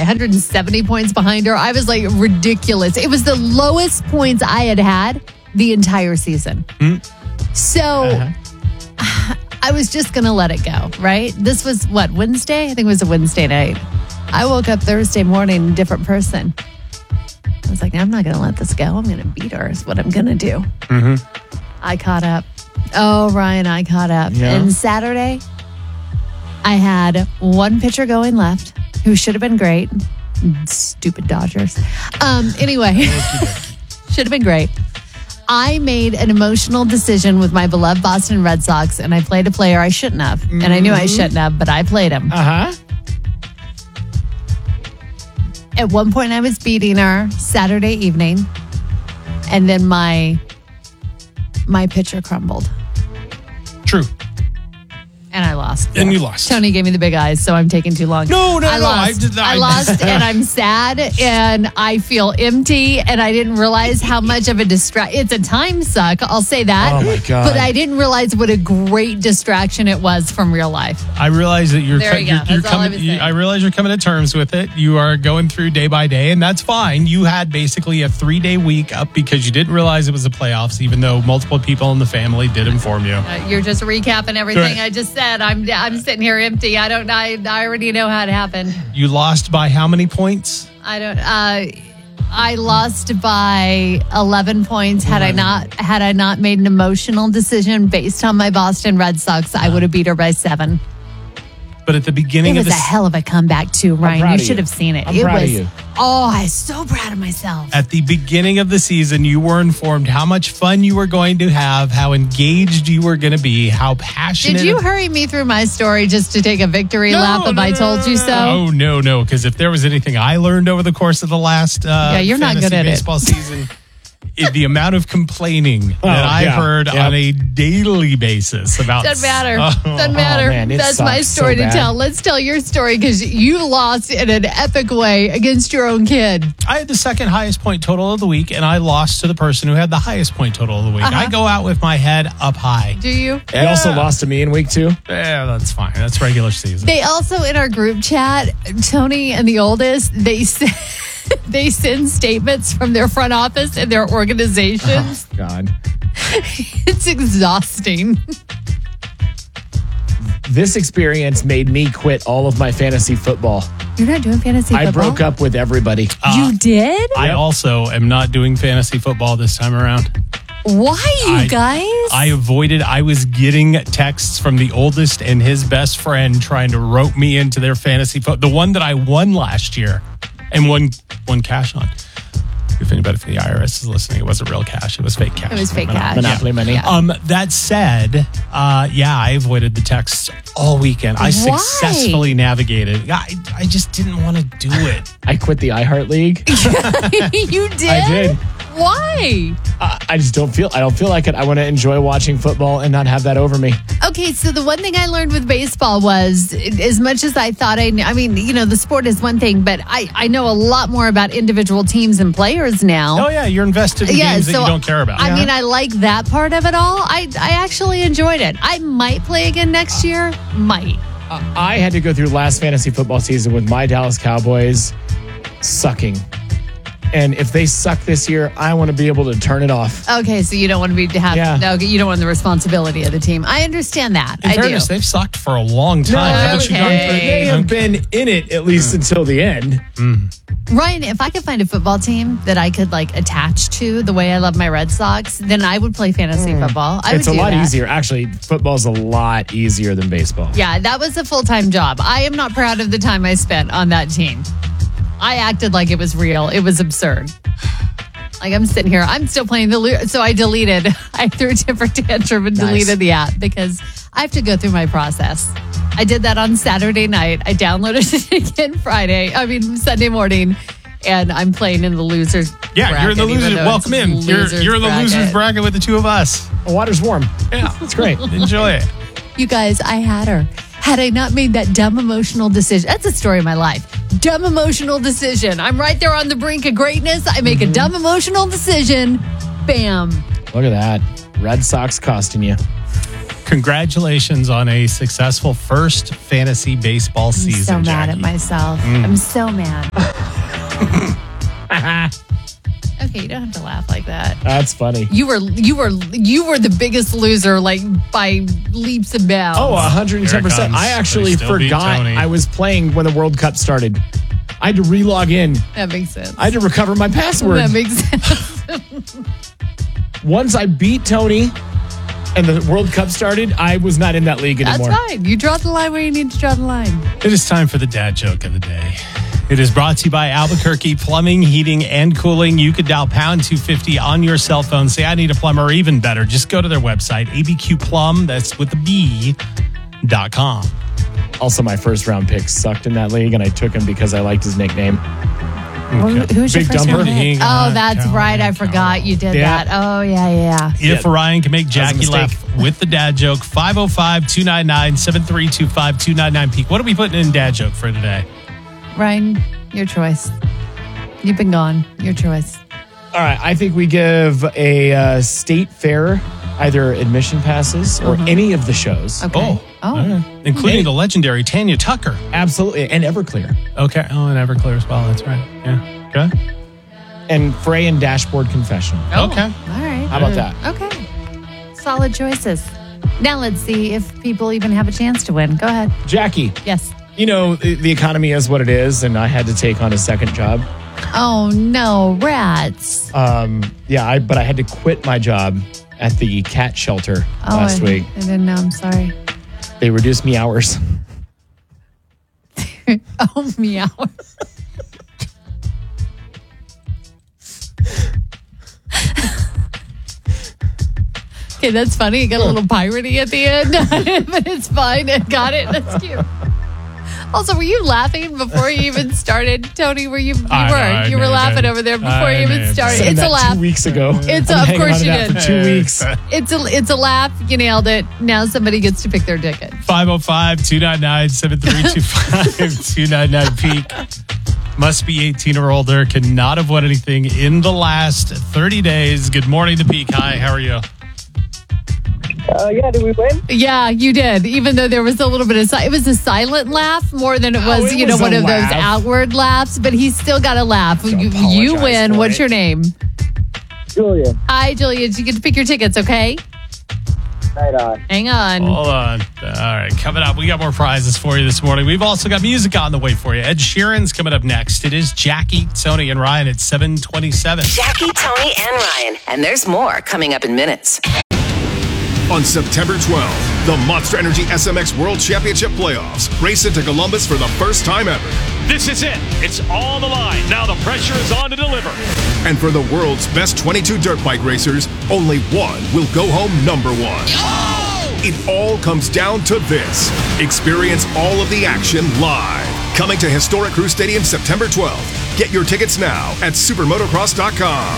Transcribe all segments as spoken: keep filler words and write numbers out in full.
one hundred seventy points behind her. I was like ridiculous. It was the lowest points I had had the entire season. Mm. So uh-huh. I was just going to let it go, right? This was what, Wednesday? I think it was a Wednesday night. I woke up Thursday morning, different person. I was like, I'm not going to let this go. I'm going to beat her is what I'm going to do. Mm-hmm. I caught up. Oh, Ryan, I caught up. Yeah. And Saturday, I had one pitcher going left who should have been great. Stupid Dodgers. Um, anyway, should have been great. I made an emotional decision with my beloved Boston Red Sox, and I played a player I shouldn't have. Mm-hmm. And I knew I shouldn't have, but I played him. Uh-huh. At one point, I was beating her Saturday evening, and then my my pitcher crumbled. True. And I lost. And yeah. you lost. Tony gave me the big eyes, so I'm taking too long. No, no, I no. Lost. I, did, I, I lost, and I'm sad, and I feel empty, and I didn't realize how much of a distraction. It's a time suck, I'll say that. Oh, my God. But I didn't realize what a great distraction it was from real life. I realize that you're, there you you're, go. you're That's all coming. I was You, saying. I realize you're coming to terms with it. You are going through day by day, and that's fine. You had basically a three-day week up because you didn't realize it was the playoffs, even though multiple people in the family did inform you. Uh, you're just recapping everything Right. I just said. I'm I'm sitting here empty. I don't. I, I already know how it happened. You lost by how many points? I don't. Uh, I lost by eleven points. Had I not had I not made an emotional decision based on my Boston Red Sox, I would have beat her by seven. But at the beginning It of was the a hell of a comeback too, Ryan. You should have seen it. I'm it proud was. of you. Oh, I'm so proud of myself. At the beginning of the season, you were informed how much fun you were going to have, how engaged you were going to be, how passionate. Did you hurry me through my story just to take a victory no, lap of no, I no, told no, you no, so? Oh, no, no. Because if there was anything I learned over the course of the last uh, yeah, you're not good at baseball it. season, it, the amount of complaining Oh, that I yeah. heard Yep. on a daily basis about. Doesn't matter. Oh, Doesn't matter. oh, man, it That's my sucks so story to bad. tell. Let's tell your story because you lost in an epic way against your own kid. I had the second highest point total of the week, and I lost to the person who had the highest point total of the week. Uh-huh. I go out with my head up high. Do you? You also lost to me in week two. Yeah, that's fine. That's regular season. They also, in our group chat, Tony and the oldest, they said. They send statements from their front office and their organizations. Oh, God. It's exhausting. This experience made me quit all of my fantasy football. You're not doing fantasy I football? broke up with everybody. You did? I also am not doing fantasy football this time around. Why, you I- guys? I avoided, I was getting texts from the oldest and his best friend trying to rope me into their fantasy football. The one that I won last year and won, won cash on. If anybody from the I R S is listening, it wasn't real cash. It was fake cash. It was fake Monopoly. cash. Monopoly money. Yeah. Um, that said, uh, yeah, I avoided the texts all weekend. I Why? successfully navigated. I, I just didn't want to do it. I quit the iHeart League. You did? I did. Why? I, I just don't feel. I don't feel like it. I want to enjoy watching football and not have that over me. Okay, so the one thing I learned with baseball was, as much as I thought I knew, I mean, you know, the sport is one thing, but I, I know a lot more about individual teams and players now. Oh, yeah, you're invested in Yeah, games that so you don't care about. I Yeah. mean, I like that part of it all. I, I actually enjoyed it. I might play again next year. Might. Uh, I had to go through last fantasy football season with my Dallas Cowboys sucking. And if they suck this year, I want to be able to turn it off. Okay, so you don't want to be to have Yeah. no, you don't want the responsibility of the team. I understand that. In I fairness, do. they've sucked for a long time. No, Haven't you okay. gone through They have been in it at least until the end. Ryan, if I could find a football team that I could like attach to the way I love my Red Sox, then I would play fantasy football. I It's a would do lot that. easier. Actually, football's a lot easier than baseball. Yeah, that was a full-time job. I am not proud of the time I spent on that team. I acted like it was real. It was absurd. Like I'm sitting here, I'm still playing the lo- so I deleted. I threw a temper tantrum and Nice. deleted the app because I have to go through my process. I did that on Saturday night. I downloaded it again Friday. I mean Sunday morning, and I'm playing in the losers. Yeah, bracket, you're in the even losers. though Welcome it's in. You're, losers you're in the bracket. losers bracket with the two of us. The water's warm. Yeah, It's great. enjoy it. You guys, I had her. Had I not made that dumb emotional decision, that's a story of my life. Dumb emotional decision. I'm right there on the brink of greatness. I make a dumb emotional decision. Bam. Look at that. Red Sox costing you. Congratulations on a successful first fantasy baseball I'm season. so mad Jackie. at myself. I'm so mad. Okay, you don't have to laugh like that. That's funny. You were you were you were the biggest loser, like by leaps and bounds. Oh, one hundred ten percent. Here it comes. I actually They still beat forgot Tony. I was playing when the World Cup started. I had to re-log in. That makes sense. I had to recover my password. That makes sense. Once I beat Tony and the World Cup started, I was not in that league That's anymore. fine. You draw the line where you need to draw the line. It is time for the dad joke of the day. It is brought to you by Albuquerque Plumbing, Heating, and Cooling. You could dial pound two fifty on your cell phone. Say, I need a plumber, or even better, just go to their website, A B Q Plum, that's with the B, dot com. Also, my first round pick sucked in that league, and I took him because I liked his nickname. Okay. Who's your Big first dumper. round pick? He Oh, got that's Calvin, right. I Calvin. forgot you did Yeah. that. Oh, yeah, yeah. If Yeah. Ryan can make That was a Jackie mistake. laugh with the dad joke, five oh five, two nine nine, seven three two five, two nine nine peak. What are we putting in dad joke for today? Ryan, your choice. You've been gone. Your choice. All right, I think we give a uh, state fair either admission passes or any of the shows. Okay. Oh, Oh. all right. Including Hey. the legendary Tanya Tucker. Absolutely, and Everclear. Okay. Oh, and Everclear as well. That's right. Yeah. Okay. And Frey and Dashboard Confessional. Oh, Okay. All right. How about that? Okay. Solid choices. Now let's see if people even have a chance to win. Go ahead. Jackie, Yes. you know, the the economy is what it is, and I had to take on a second job. Oh, no. Rats. Um, yeah, I but I had to quit my job at the cat shelter Oh, last I, week. I didn't know. I'm sorry. They reduced me hours. Oh, meow. Okay, that's funny. You got a little piratey at the end, but it's fine. I got it. That's cute. Also, were you laughing before you even started, Tony? Were you? You I know, were. I you were may have laughing been. over there before I you may even have started. Said It's that a laugh. Two weeks ago. It's I've of been hanging course on to you that did. for two weeks. It's a it's a laugh. You nailed it. Now somebody gets to pick their ticket. five oh five, two nine nine, seven three two five, two nine nine peak. Must be eighteen or older. Cannot have won anything in the last thirty days. Good morning, the peak. Hi, how are you? Uh, yeah, did we win? Yeah, you did. Even though there was a little bit of si- it was a silent laugh more than it was, it you know, was one a of those laugh. outward laughs. But he's still got to laugh. You, you apologize win. for What's it. your name? Julian. Hi, Julia. You get to pick your tickets. Okay, Right on. hang on. Hold on. All right, coming up, we got more prizes for you this morning. We've also got music on the way for you. Ed Sheeran's coming up next. It is Jackie, Tony, and Ryan at seven twenty-seven. Jackie, Tony, and Ryan. And there's more coming up in minutes. On September twelfth, the Monster Energy S M X World Championship Playoffs race into Columbus for the first time ever. This is it. It's on the line. Now the pressure is on to deliver. And for the world's best twenty-two dirt bike racers, only one will go home number one. It all comes down to this. Experience all of the action live. Coming to Historic Crew Stadium September twelfth. Get your tickets now at supermotocross dot com.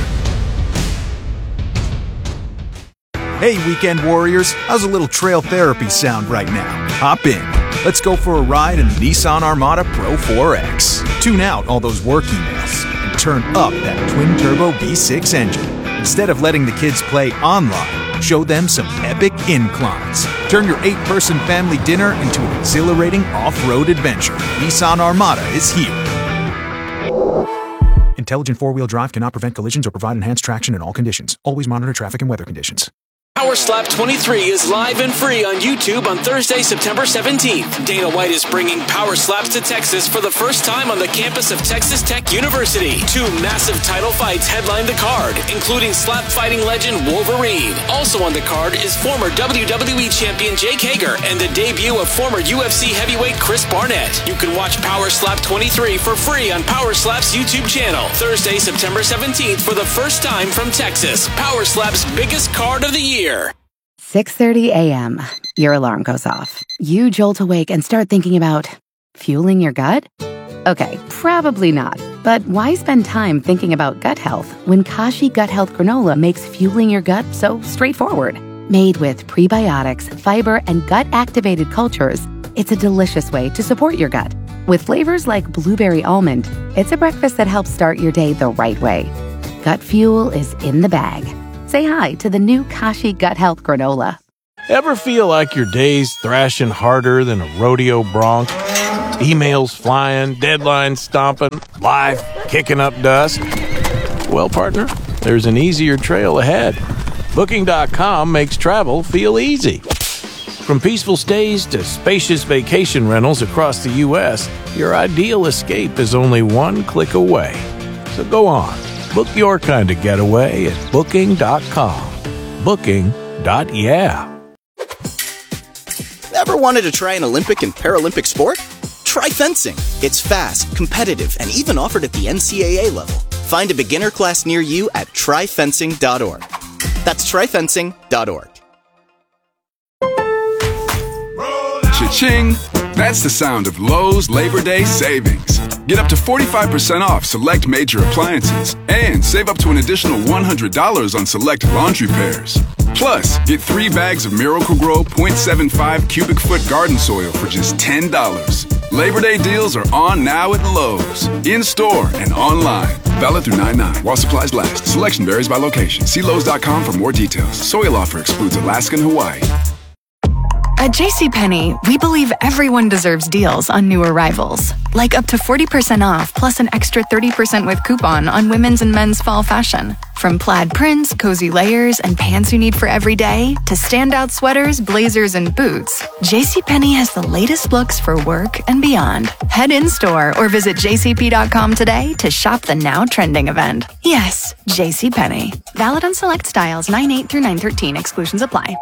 Hey, weekend warriors, how's a little trail therapy sound right now? Hop in. Let's go for a ride in the Nissan Armada Pro four X. Tune out all those work emails and turn up that twin-turbo V six engine. Instead of letting the kids play online, show them some epic inclines. Turn your eight-person family dinner into an exhilarating off-road adventure. Nissan Armada is here. Intelligent four-wheel drive cannot prevent collisions or provide enhanced traction in all conditions. Always monitor traffic and weather conditions. Power Slap twenty-three is live and free on YouTube on Thursday, September seventeenth. Dana White is bringing Power Slaps to Texas for the first time on the campus of Texas Tech University. Two massive title fights headline the card, including slap fighting legend Wolverine. Also on the card is former W W E champion Jake Hager and the debut of former U F C heavyweight Chris Barnett. You can watch Power Slap twenty-three for free on Power Slap's YouTube channel. Thursday, September seventeenth for the first time from Texas. Power Slap's biggest card of the year. six thirty a.m. Your alarm goes off. You jolt awake and start thinking about fueling your gut? Okay, probably not. But why spend time thinking about gut health when Kashi Gut Health Granola makes fueling your gut so straightforward? Made with prebiotics, fiber, and gut-activated cultures, it's a delicious way to support your gut. With flavors like blueberry almond, it's a breakfast that helps start your day the right way. Gut fuel is in the bag. Say hi to the new Kashi Gut Health Granola. Ever feel like your day's thrashing harder than a rodeo bronc? Emails flying, deadlines stomping, life kicking up dust. Well, partner, there's an easier trail ahead. Booking dot com makes travel feel easy. From peaceful stays to spacious vacation rentals across the U S, your ideal escape is only one click away. So go on, book your kind of getaway at Booking dot com. Booking. Yeah. Ever wanted to try an Olympic and Paralympic sport? Try fencing. It's fast, competitive, and even offered at the N C A A level. Find a beginner class near you at try fencing dot org. That's try fencing dot org. Cha-ching! That's the sound of Lowe's Labor Day savings. Get up to forty-five percent off select major appliances and save up to an additional one hundred dollars on select laundry pairs. Plus, get three bags of Miracle-Gro point seven five cubic foot garden soil for just ten dollars. Labor Day deals are on now at Lowe's, in-store and online. Valid through nine nine while supplies last. Selection varies by location. See Lowe's dot com for more details. Soil offer excludes Alaska and Hawaii. At JCPenney, we believe everyone deserves deals on new arrivals, like up to forty percent off plus an extra thirty percent with coupon on women's and men's fall fashion. From plaid prints, cozy layers, and pants you need for every day, to standout sweaters, blazers, and boots, JCPenney has the latest looks for work and beyond. Head in-store or visit j c p dot com today to shop the now trending event. Yes, JCPenney. Valid on select styles nine eight through nine thirteen. Exclusions apply.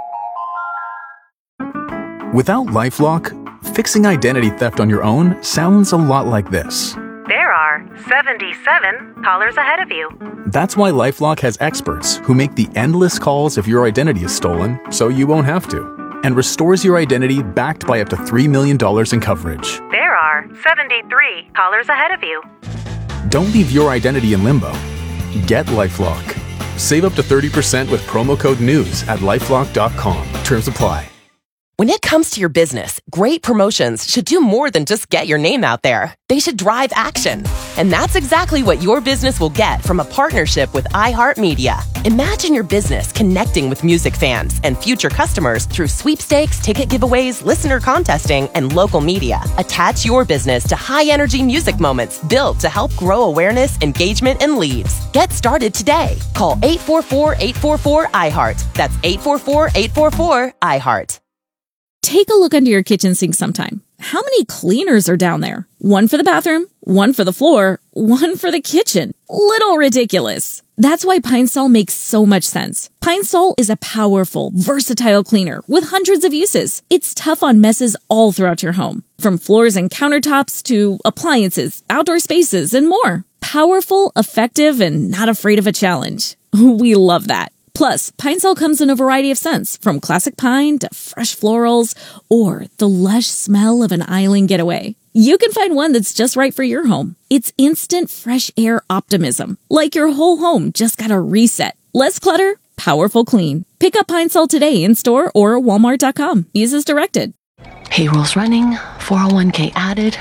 Without LifeLock, fixing identity theft on your own sounds a lot like this. There are seventy-seven callers ahead of you. That's why LifeLock has experts who make the endless calls if your identity is stolen so you won't have to, and restores your identity backed by up to three million dollars in coverage. There are seventy-three callers ahead of you. Don't leave your identity in limbo. Get LifeLock. Save up to thirty percent with promo code NEWS at lifelock dot com. Terms apply. When it comes to your business, great promotions should do more than just get your name out there. They should drive action. And that's exactly what your business will get from a partnership with iHeartMedia. Imagine your business connecting with music fans and future customers through sweepstakes, ticket giveaways, listener contesting, and local media. Attach your business to high-energy music moments built to help grow awareness, engagement, and leads. Get started today. Call eight four four, eight four four, I heart. That's eight four four, eight four four, I heart. Take a look under your kitchen sink sometime. How many cleaners are down there? One for the bathroom, one for the floor, one for the kitchen. Little ridiculous. That's why Pine Sol makes so much sense. Pine Sol is a powerful, versatile cleaner with hundreds of uses. It's tough on messes all throughout your home, from floors and countertops to appliances, outdoor spaces, and more. Powerful, effective, and not afraid of a challenge. We love that. Plus, Pine Sol comes in a variety of scents, from classic pine to fresh florals or the lush smell of an island getaway. You can find one that's just right for your home. It's instant fresh air optimism, like your whole home just got a reset. Less clutter, powerful clean. Pick up Pine Sol today in store or walmart dot com. Use as directed. Payroll's running, four oh one k added.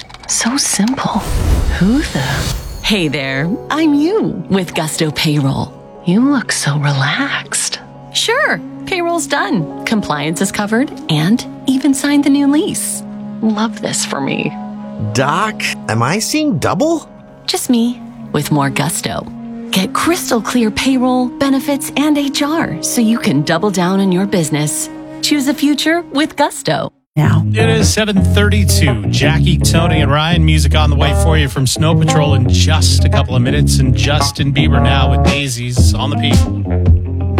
So simple. Who the? Hey there, I'm you with Gusto Payroll. You look so relaxed. Sure, payroll's done. Compliance is covered and even signed the new lease. Love this for me. Doc, am I seeing double? Just me with more gusto. Get crystal clear payroll, benefits, and H R so you can double down on your business. Choose a future with Gusto. Now. It is seven thirty-two. Jackie, Tony, and Ryan. Music on the way for you from Snow Patrol in just a couple of minutes. And Justin Bieber now with Daisies on the Peak.